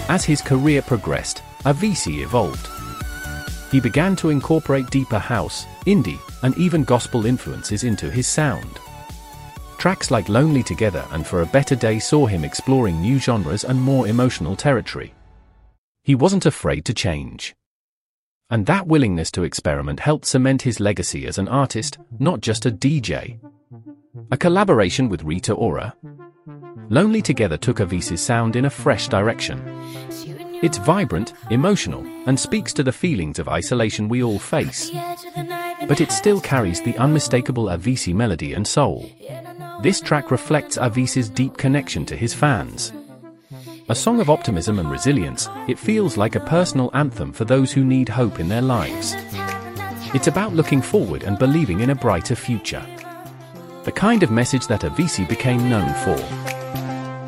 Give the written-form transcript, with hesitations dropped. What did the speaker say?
As his career progressed, Avicii evolved. He began to incorporate deeper house, indie, and even gospel influences into his sound. Tracks like Lonely Together and For a Better Day saw him exploring new genres and more emotional territory. He wasn't afraid to change. And that willingness to experiment helped cement his legacy as an artist, not just a DJ. A collaboration with Rita Ora. Lonely Together took Avicii's sound in a fresh direction. It's vibrant, emotional, and speaks to the feelings of isolation we all face. But it still carries the unmistakable Avicii melody and soul. This track reflects Avicii's deep connection to his fans. A song of optimism and resilience, it feels like a personal anthem for those who need hope in their lives. It's about looking forward and believing in a brighter future. The kind of message that Avicii became known for.